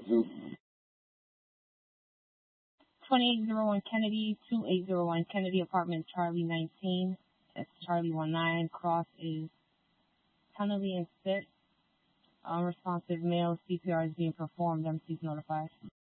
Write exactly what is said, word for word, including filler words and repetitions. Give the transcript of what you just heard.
twenty-eight oh one Kennedy, two eight oh one Kennedy, apartment Charlie nineteen. That's Charlie one nine. Cross is tunnelly and spit. Unresponsive male. C P R is being performed. M C is notified.